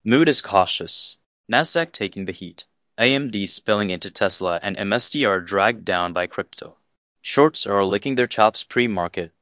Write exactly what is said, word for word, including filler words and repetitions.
Mood is cautious. Nasdaq taking the heat. A M D spilling into Tesla and M S T R dragged down by crypto. Shorts are licking their chops pre-market.